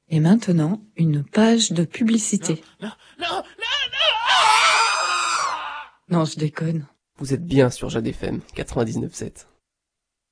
Et maintenant, une page de publicité. Non. Non, je déconne. Vous êtes bien sur Jade FM 99.7.